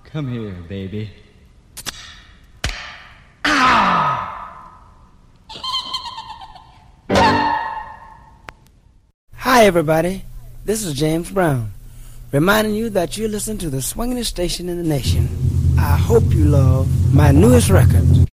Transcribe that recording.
Come here, baby. Hi, everybody. This is James Brown, reminding you that you listen to the swingin'est station in the nation. I hope you love my newest record.